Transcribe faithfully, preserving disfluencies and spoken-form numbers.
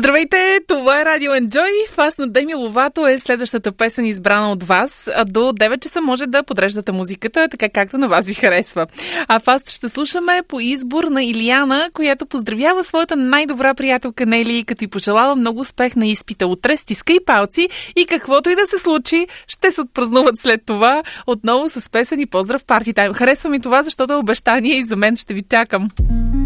Здравейте, това е Радио Enjoy. Фаст на Деми Ловато е следващата песен, избрана от вас. До девет часа може да подреждате музиката, така както на вас ви харесва. А Фаст ще слушаме по избор на Илияна, която поздравява своята най-добра приятелка Нели, като й пожелава много успех на изпита утре. Стискай палци и каквото и да се случи, ще се отпразнуват след това отново с песен и поздрав парти тайм. Харесва ми това, защото е обещание и за мен. Ще ви чакам.